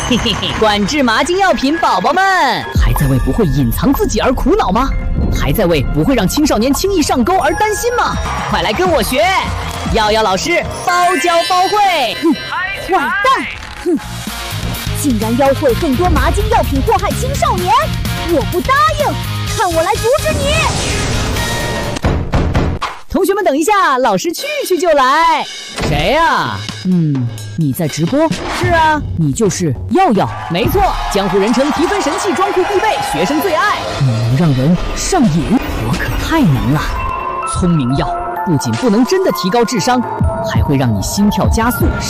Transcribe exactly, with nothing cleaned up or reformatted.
嘿嘿嘿，管制麻筋药品宝宝们，还在为不会隐藏自己而苦恼吗？还在为不会让青少年轻易上钩而担心吗？快来跟我学，耀耀老师包教包会。 哼，坏蛋！哼，竟然妖会更多麻筋药品祸害青少年，我不答应！看我来阻止你！ 同学们等一下，老师去去就来。谁呀、啊？嗯，你在直播？是啊，你就是耀耀。没错，江湖人称提分神器，装酷必备，学生最爱。你能让人上瘾，我可太能了。聪明药不仅不能真的提高智商，还会让你心跳加速。